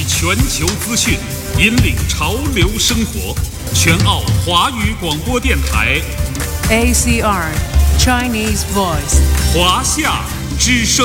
全球资讯，引领潮流生活。全澳华语广播电台 ACR Chinese Voice 华夏之声。